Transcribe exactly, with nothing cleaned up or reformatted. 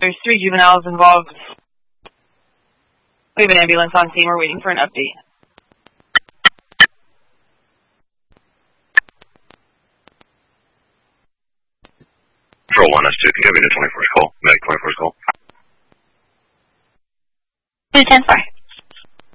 There's three juveniles involved. We have an ambulance on scene. We're waiting for an update. Control one S two, can you give me the twenty-first call? Medic twenty-first call. two ten, sorry.